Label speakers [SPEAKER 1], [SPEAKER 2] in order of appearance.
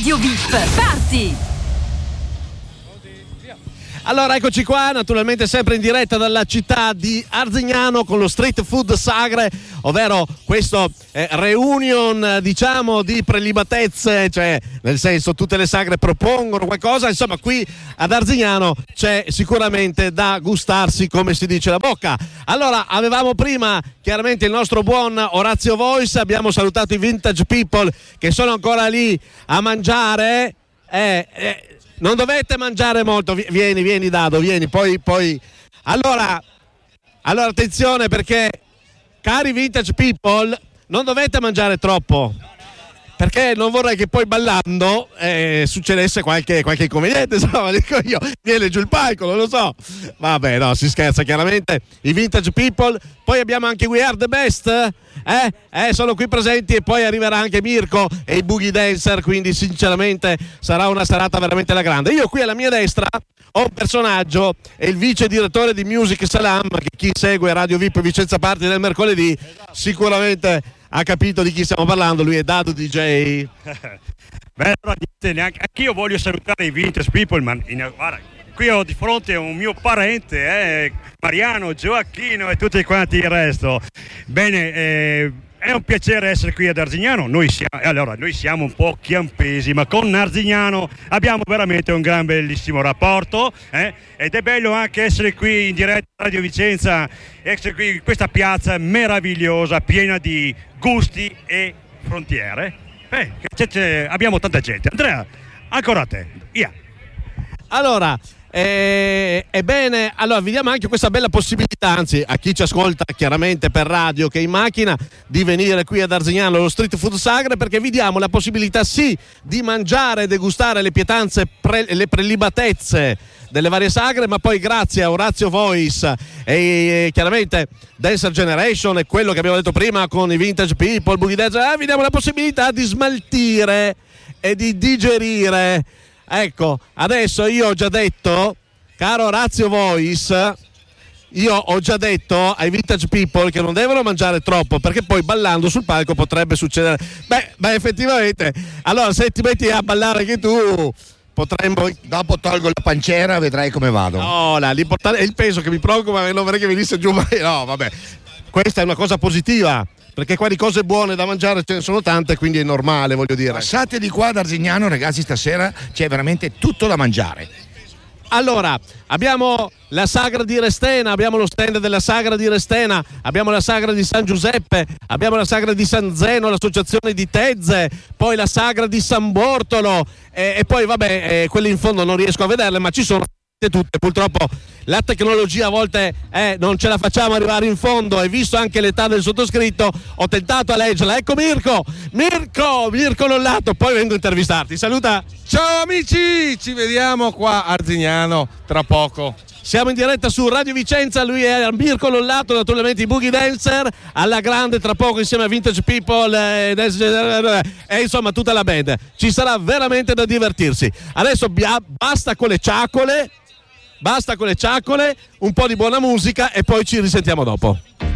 [SPEAKER 1] Radio VIP, parti!
[SPEAKER 2] Allora eccoci qua, naturalmente sempre in diretta dalla città di Arzignano con lo Street Food Sagre, ovvero questo reunion diciamo di prelibatezze, cioè nel senso tutte le sagre propongono qualcosa, insomma qui ad Arzignano c'è sicuramente da gustarsi come si dice la bocca. Allora avevamo prima chiaramente il nostro buon Orazio Voice, abbiamo salutato i Vintage People che sono ancora lì a mangiare. Non dovete mangiare molto, vieni Dado, vieni, poi. Allora attenzione perché, cari Vintage People, non dovete mangiare troppo, perché non vorrei che poi ballando succedesse qualche inconveniente, insomma, dico io, viene giù il palco, non lo so. Vabbè, no, si scherza chiaramente, i Vintage People. Poi abbiamo anche We Are The Best, sono qui presenti, e poi arriverà anche Mirko e i Boogie Dancer, quindi sinceramente sarà una serata veramente alla grande. Io qui alla mia destra ho un personaggio, è il vice direttore di Music Salam, che chi segue Radio VIP Vicenza Party del mercoledì sicuramente ha capito di chi stiamo parlando, lui è Dado DJ.
[SPEAKER 3] Beh, allora, anch'io voglio salutare i Vintage People, ma guarda, qui ho di fronte un mio parente, Mariano, Gioacchino e tutti quanti il resto. Bene, è un piacere essere qui ad Arzignano. Noi siamo un po' chiampesi, ma con Arzignano abbiamo veramente un gran bellissimo rapporto, ed è bello anche essere qui in diretta a Radio Vicenza, essere qui in questa piazza meravigliosa, piena di gusti e frontiere. Abbiamo tanta gente. Andrea, ancora a te, via.
[SPEAKER 2] Allora, ebbene, allora vi diamo anche questa bella possibilità, anzi a chi ci ascolta chiaramente per radio che è in macchina, di venire qui ad Arzignano allo Street Food Sagre, perché vi diamo la possibilità sì di mangiare e degustare le pietanze, le prelibatezze delle varie sagre, ma poi grazie a Orazio Voice e chiaramente Dancer Generation e quello che abbiamo detto prima con i Vintage People, Boogie Dancer, vi diamo la possibilità di smaltire e di digerire. Ecco, adesso io ho già detto, caro Orazio Voice, io ho già detto ai Vintage People che non devono mangiare troppo, perché poi ballando sul palco potrebbe succedere. Beh, effettivamente, allora se ti metti a ballare anche tu, potremmo.
[SPEAKER 4] Dopo tolgo la pancera, vedrai come vado.
[SPEAKER 2] No, l'importante è il peso che mi preoccupa, non vorrei che venisse giù mai. No, vabbè, questa è una cosa positiva, perché qua di cose buone da mangiare ce ne sono tante, quindi è normale, voglio dire.
[SPEAKER 4] Passate di qua ad Arzignano, ragazzi, stasera c'è veramente tutto da mangiare.
[SPEAKER 2] Allora, abbiamo la sagra di Restena, abbiamo lo stand della sagra di Restena, abbiamo la sagra di San Giuseppe, abbiamo la sagra di San Zeno, l'associazione di Tezze, poi la sagra di San Bortolo, e poi vabbè, quelle in fondo non riesco a vederle, ma ci sono tutte. Purtroppo la tecnologia a volte non ce la facciamo arrivare in fondo, e visto anche l'età del sottoscritto ho tentato a leggerla. Ecco Mirko Lollato, poi vengo a intervistarti. Saluta.
[SPEAKER 5] Ciao amici, ci vediamo qua a Arzignano tra poco.
[SPEAKER 2] Siamo in diretta su Radio Vicenza, lui è Mirko Lollato, naturalmente i Boogie Dancer alla grande tra poco insieme a Vintage People e insomma tutta la band. Ci sarà veramente da divertirsi. Adesso basta con le ciacole, un po' di buona musica e poi ci risentiamo dopo.